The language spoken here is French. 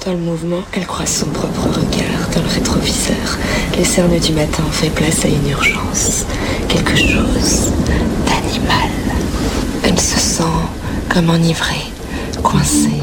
Dans le mouvement, elle croise son propre regard dans le rétroviseur. Les cernes du matin ont fait place à une urgence. Quelque chose d'animal. Elle se sent comme enivrée, coincée,